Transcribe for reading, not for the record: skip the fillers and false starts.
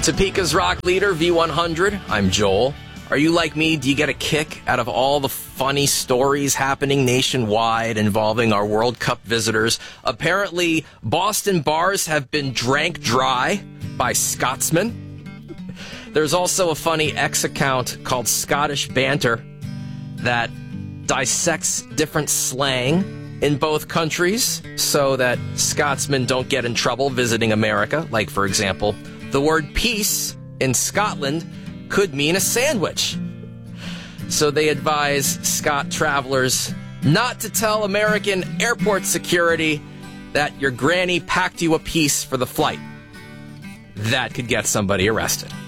Topeka's rock leader, V100. I'm Joel. Are you like me? Do you get a kick out of all the funny stories happening nationwide involving our World Cup visitors? Apparently, Boston bars have been drank dry by Scotsmen. There's also a funny X account called Scottish Banter that dissects different slang in both countries so that Scotsmen don't get in trouble visiting America. Like, for example, the word peace in Scotland could mean a sandwich. So they advise Scot travelers not to tell American airport security that your granny packed you a piece for the flight. That could get somebody arrested.